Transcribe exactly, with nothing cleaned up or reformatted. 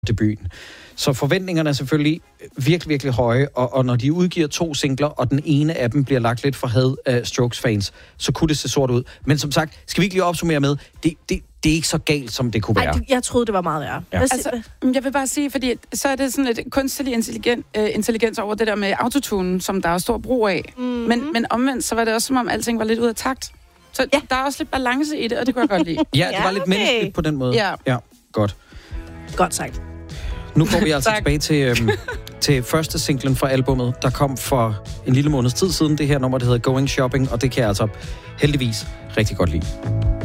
debuten. Så forventningerne er selvfølgelig virkelig, virkelig høje, og, og når de udgiver to singler, og den ene af dem bliver lagt lidt for had af Strokes-fans, så kunne det se sort ud. Men som sagt, skal vi ikke lige opsummere med, det, det, det er ikke så galt, som det kunne være. Ej, jeg troede, det var meget værre. Ja. Altså, jeg vil bare sige, fordi så er det sådan et kunstig intelligens, øh, intelligens over det der med autotune, som der er stor brug af. Mm-hmm. Men, men omvendt, så var det også, som om alting var lidt ud af takt. Så ja. Der er også lidt balance i det, og det kunne jeg godt lide. Ja, det var ja, lidt okay. menneskeligt på den måde. Ja. Ja, godt. Godt sagt. Nu går vi altså tilbage til, øhm, til første singlen fra albummet, der kom for en lille måneds tid siden. Det her nummer, der hedder Going Shopping, og det kan jeg altså heldigvis rigtig godt lide.